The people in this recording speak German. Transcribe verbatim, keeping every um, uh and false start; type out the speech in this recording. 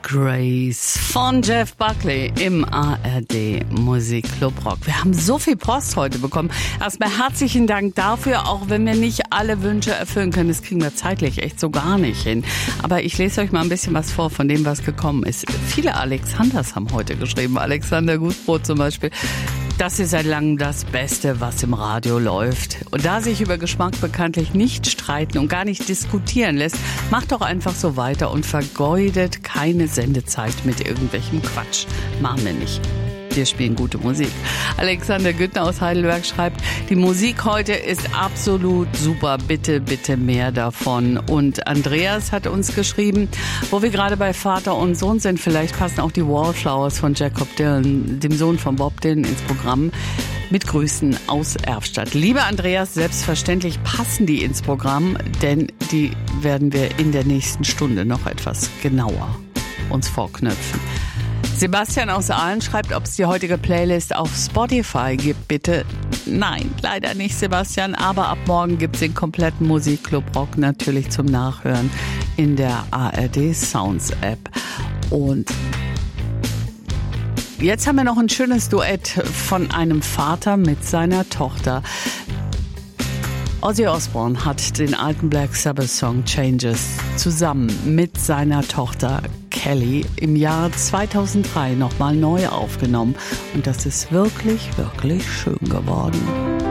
Grace von Jeff Buckley im A R D Musikclub Rock. Wir haben so viel Post heute bekommen. Erstmal herzlichen Dank dafür, auch wenn wir nicht alle Wünsche erfüllen können. Das kriegen wir zeitlich echt so gar nicht hin. Aber ich lese euch mal ein bisschen was vor von dem, was gekommen ist. Viele Alexanders haben heute geschrieben. Alexander Gutbrot zum Beispiel. Das ist seit langem das Beste, was im Radio läuft. Und da sich über Geschmack bekanntlich nicht streiten und gar nicht diskutieren lässt, macht doch einfach so weiter und vergeudet keine Sendezeit mit irgendwelchem Quatsch. Machen wir nicht. Wir spielen gute Musik. Alexander Güttner aus Heidelberg schreibt, die Musik heute ist absolut super. Bitte, bitte mehr davon. Und Andreas hat uns geschrieben, wo wir gerade bei Vater und Sohn sind, vielleicht passen auch die Wallflowers von Jacob Dylan, dem Sohn von Bob Dylan, ins Programm. Mit Grüßen aus Erfstadt. Lieber Andreas, selbstverständlich passen die ins Programm, denn die werden wir in der nächsten Stunde noch etwas genauer uns vorknöpfen. Sebastian aus Aalen schreibt, ob es die heutige Playlist auf Spotify gibt, bitte. Nein, leider nicht, Sebastian, aber ab morgen gibt es den kompletten Musikclub Rock natürlich zum Nachhören in der A R D Sounds App. Und jetzt haben wir noch ein schönes Duett von einem Vater mit seiner Tochter. Ozzy Osbourne hat den alten Black Sabbath Song Changes zusammen mit seiner Tochter Kelly im Jahr zweitausenddrei nochmal neu aufgenommen. Und das ist wirklich, wirklich schön geworden.